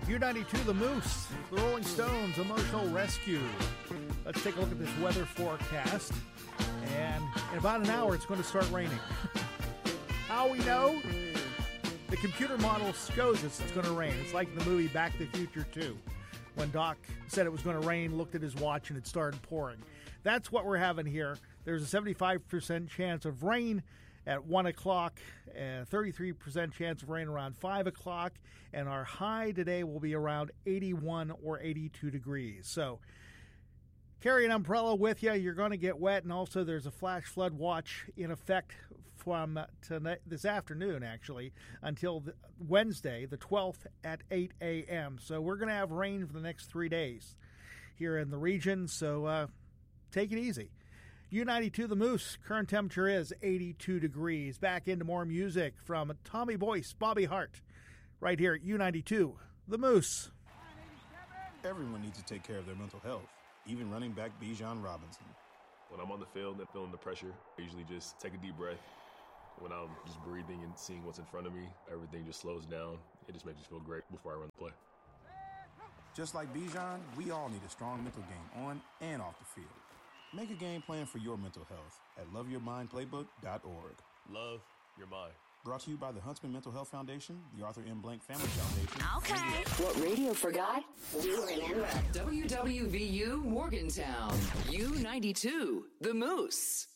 U92, The Moose, The Rolling Stones, Emotional Rescue. Let's take a look at this weather forecast. And in about an hour, it's going to start raining. How we know? The computer model shows us it's going to rain. It's like the movie Back to the Future 2. When Doc said it was going to rain, looked at his watch, and it started pouring. That's what we're having here. There's a 75% chance of rain at 1 o'clock, and 33% chance of rain around 5 o'clock, and our high today will be around 81 or 82 degrees. So carry an umbrella with you. You're going to get wet, and also there's a flash flood watch in effect from tonight, this afternoon, actually, until Wednesday, the 12th at 8 a.m. So we're going to have rain for the next 3 days here in the region, so take it easy. U92, The Moose, current temperature is 82 degrees. Back into more music from Tommy Boyce, Bobby Hart, right here at U92, The Moose. Everyone needs to take care of their mental health, even running back Bijan Robinson. When I'm on the field and feeling the pressure, I usually just take a deep breath. When I'm just breathing and seeing what's in front of me, everything just slows down. It just makes me feel great before I run the play. Just like Bijan, we all need a strong mental game on and off the field. Make a game plan for your mental health at loveyourmindplaybook.org. Love your mind. Brought to you by the Huntsman Mental Health Foundation, the Arthur M. Blank Family Foundation. Okay. What radio forgot, we remember. WWVU Morgantown. U92, The Moose.